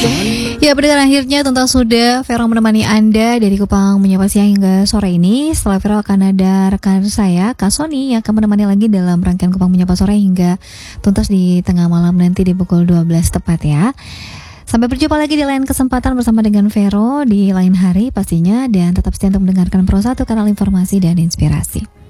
Ya, pendengar, akhirnya tuntas sudah Vero menemani Anda dari Kupang Menyapa Siang hingga sore ini. Setelah Vero akan ada rekan saya, Kak Sony, yang akan menemani lagi dalam rangkaian Kupang Menyapa Sore hingga tuntas di tengah malam nanti di pukul 12 tepat ya. Sampai berjumpa lagi di lain kesempatan bersama dengan Vero di lain hari pastinya. Dan tetap setia untuk mendengarkan Pro 1 kanal informasi dan inspirasi.